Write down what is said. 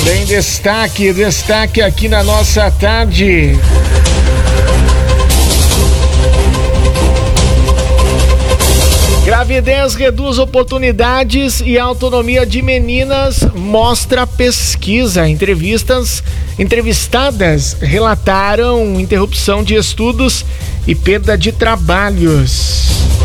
Tem destaque aqui na nossa tarde. Gravidez reduz oportunidades e autonomia de meninas, mostra pesquisa. Entrevistadas relataram interrupção de estudos e perda de trabalhos.